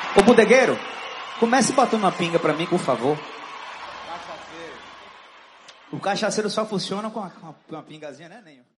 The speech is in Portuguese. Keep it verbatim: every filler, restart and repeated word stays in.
Ô, bodegueiro, comece botando uma pinga pra mim, por favor. O cachaceiro só funciona com uma, com uma pingazinha, né, Nenho?